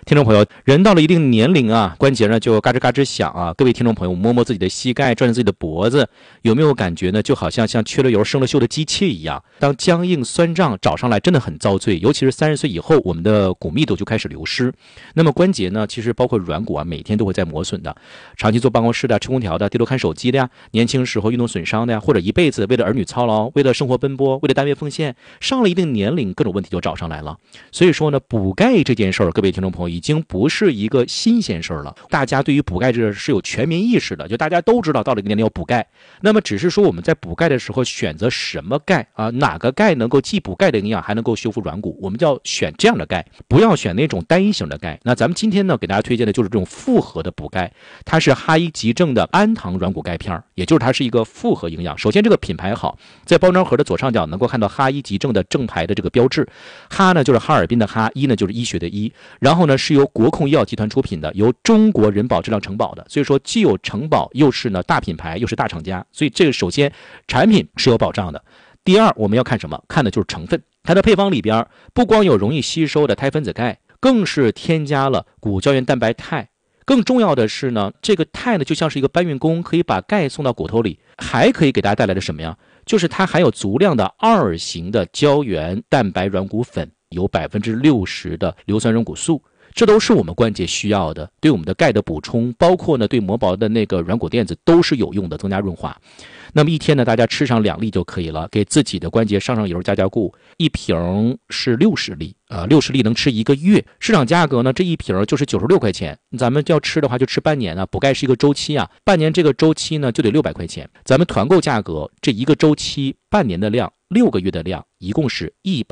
听众朋友，人到了一定年龄啊，关节呢就嘎吱嘎吱响啊。各位听众朋友，摸摸自己的膝盖，转转自己的脖子，有没有感觉呢？就好像缺了油、生了锈的机器一样，当僵硬酸胀找上来，真的很遭罪。尤其是30岁以后，我们的骨密度就开始流失。那么关节呢，其实包括软骨啊，每天都会在磨损的。长期坐办公室的、吃空调的、低头看手机的呀，年轻时候运动损伤的呀，或者一辈子为了儿女操劳、为了生活奔波、为了单位奉献，上了一定年龄，各种问题就找上来了。所以说呢，补钙这件事儿，各位听众朋友已经不是一个新鲜事儿了。大家对于补钙这是有全民意识的，就大家都知道到了一个年龄要补钙。那么只是说我们在补钙的时候选择什么钙啊？哪个钙能够既补钙的营养，还能够修复软骨？我们就要选这样的钙，不要选那种单一型的钙。那咱们今天呢，给大家推荐的就是这种复合的补钙，它是哈医急正的氨糖软骨钙片，也就是它是一个复合营养。首先这个品牌好，在包装盒的左上角能够看到哈医急正的正牌的这个标志，哈呢就是哈尔滨的哈，医呢就是医学的医，然后呢是由国控医药集团出品的，由中国人保质量承保的，所以说既有承保，又是呢大品牌，又是大厂家，所以这个首先产品是有保障的。第二，我们要看什么？看的就是成分。它的配方里边不光有容易吸收的肽分子钙，更是添加了骨胶原蛋白肽。更重要的是呢，这个肽呢就像是一个搬运工，可以把钙送到骨头里，还可以给大家带来的什么呀？就是它含有足量的2型的胶原蛋白软骨粉，有60%的硫酸软骨素。这都是我们关节需要的，对我们的钙的补充，包括呢对磨薄的那个软骨垫子都是有用的，增加润滑。那么一天呢，大家吃上2粒就可以了，给自己的关节上上油加加固。一瓶是60粒，60粒能吃1个月。市场价格呢，这一瓶就是96块钱。咱们要吃的话就吃半年啊，补钙是一个周期啊，半年这个周期呢就得600块钱。咱们团购价格这一个周期半年的量，6个月的量，一共是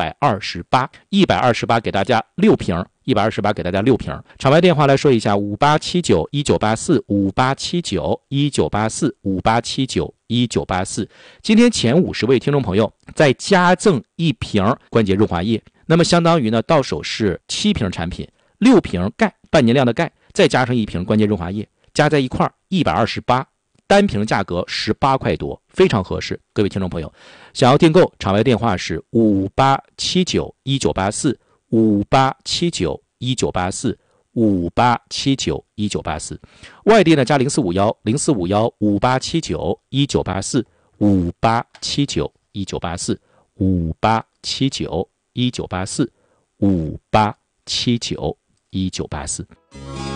128给大家6瓶。128给大家6瓶。场外电话来说一下，587919845879198458791984。今天前50位听众朋友再加赠1瓶关节润滑液，那么相当于呢到手是7瓶产品，6瓶钙，半年量的钙，再加上1瓶关节润滑液，加在一块128，单瓶价格18块多，非常合适。各位听众朋友，想要订购，场外电话是587919845879198458791984，外地呢加04510587951984587919845879198458791984。